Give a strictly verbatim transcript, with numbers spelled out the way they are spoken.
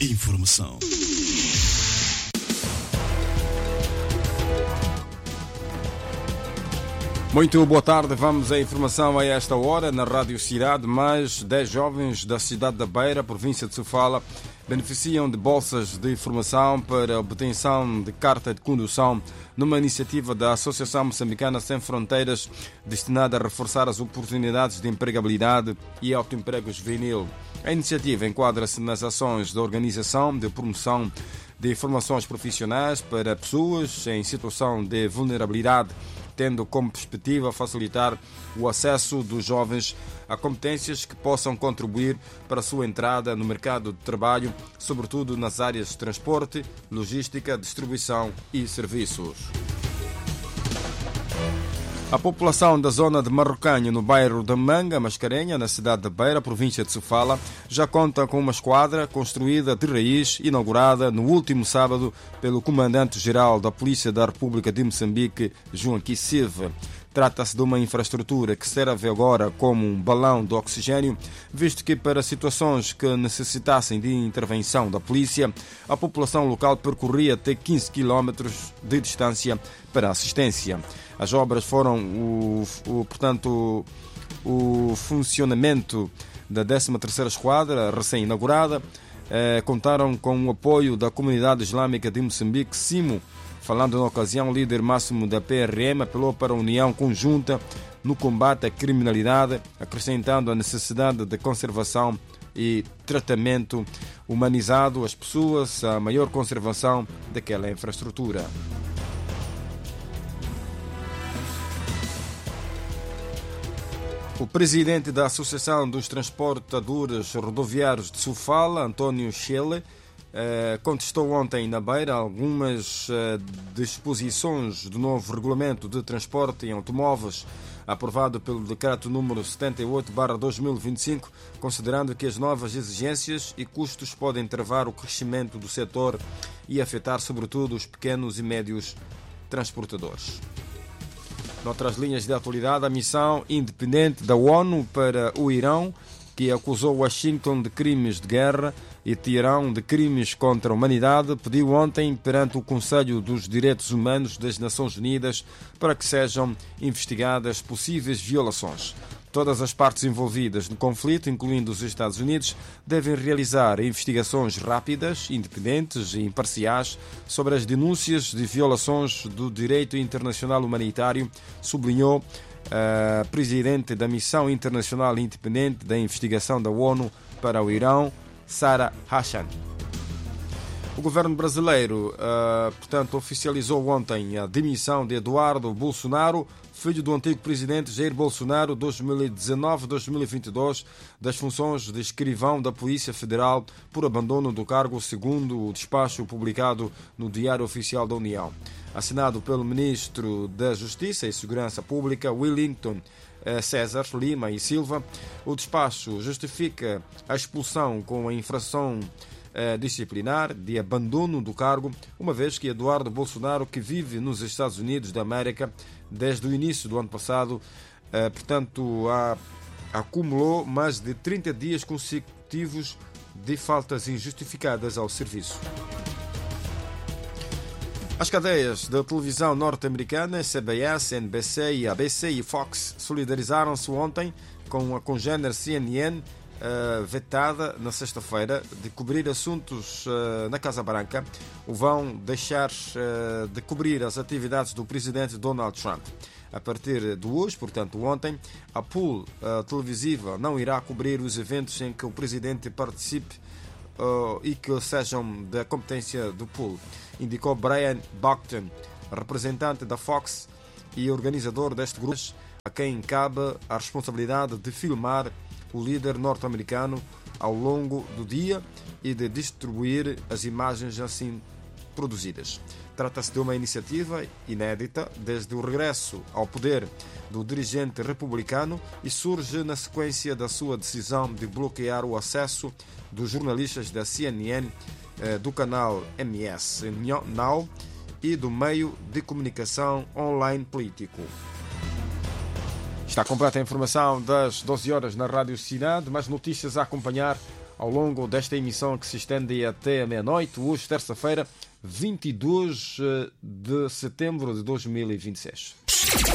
Informação. Muito boa tarde, vamos à informação a esta hora na Rádio Cidade. Mais dez jovens da cidade da Beira, província de Sofala, beneficiam de bolsas de formação para obtenção de carta de condução numa iniciativa da Associação Moçambicana Sem Fronteiras destinada a reforçar as oportunidades de empregabilidade e autoemprego juvenil. A iniciativa enquadra-se nas ações da Organização de Promoção de Formações Profissionais para pessoas em situação de vulnerabilidade, tendo como perspectiva facilitar o acesso dos jovens a competências que possam contribuir para a sua entrada no mercado de trabalho, sobretudo nas áreas de transporte, logística, distribuição e serviços. A população da zona de Marrocanho, no bairro da Manga, Mascarenha, na cidade de Beira, província de Sofala, já conta com uma esquadra construída de raiz, inaugurada no último sábado pelo Comandante-Geral da Polícia da República de Moçambique, Joaquim Silva. Trata-se de uma infraestrutura que serve agora como um balão de oxigênio, visto que para situações que necessitassem de intervenção da polícia, a população local percorria até quinze quilómetros de distância para assistência. As obras foram, o, o, portanto, o funcionamento da décima terceira Esquadra, recém-inaugurada, eh, contaram com o apoio da Comunidade Islâmica de Moçambique, CIMO. Falando na ocasião, o líder máximo da P R M apelou para a união conjunta no combate à criminalidade, acrescentando a necessidade de conservação e tratamento humanizado às pessoas, a maior conservação daquela infraestrutura. O presidente da Associação dos Transportadores Rodoviários de Sofala, António Schelle, eh, contestou ontem na Beira algumas eh, disposições do novo regulamento de transporte em automóveis aprovado pelo decreto número setenta e oito barra dois mil e vinte e cinco, considerando que as novas exigências e custos podem travar o crescimento do setor e afetar sobretudo os pequenos e médios transportadores. Noutras linhas de atualidade, a missão independente da ONU para o Irão, que acusou Washington de crimes de guerra e Teherão de crimes contra a humanidade, pediu ontem perante o Conselho dos Direitos Humanos das Nações Unidas para que sejam investigadas possíveis violações. Todas as partes envolvidas no conflito, incluindo os Estados Unidos, devem realizar investigações rápidas, independentes e imparciais sobre as denúncias de violações do direito internacional humanitário, sublinhou a presidente da Missão Internacional Independente da Investigação da ONU para o Irão, Sarah Hassan. O governo brasileiro, uh, portanto, oficializou ontem a demissão de Eduardo Bolsonaro, filho do antigo presidente Jair Bolsonaro, dois mil e dezenove a dois mil e vinte e dois, das funções de escrivão da Polícia Federal por abandono do cargo, segundo o despacho publicado no Diário Oficial da União. Assinado pelo ministro da Justiça e Segurança Pública, Wellington César Lima e Silva, o despacho justifica a expulsão com a infração disciplinar de abandono do cargo, uma vez que Eduardo Bolsonaro, que vive nos Estados Unidos da América desde o início do ano passado, portanto, a, acumulou mais de trinta dias consecutivos de faltas injustificadas ao serviço. As cadeias da televisão norte-americana, C B S, N B C, e A B C e Fox, solidarizaram-se ontem com a congênere C N N, Uh, vetada na sexta-feira de cobrir assuntos uh, na Casa Branca, o vão deixar uh, de cobrir as atividades do presidente Donald Trump. A partir de hoje, portanto ontem, a pool uh, televisiva não irá cobrir os eventos em que o presidente participe uh, e que sejam da competência do pool, indicou Brian Buckton, representante da Fox e organizador deste grupo, a quem cabe a responsabilidade de filmar o líder norte-americano ao longo do dia e de distribuir as imagens assim produzidas. Trata-se de uma iniciativa inédita desde o regresso ao poder do dirigente republicano e surge na sequência da sua decisão de bloquear o acesso dos jornalistas da C N N, do canal M S Now e do meio de comunicação online político. Está completa a informação das doze horas na Rádio Cidade. Mais notícias a acompanhar ao longo desta emissão que se estende até a meia-noite, hoje, terça-feira, vinte e dois de setembro de dois mil e vinte e seis.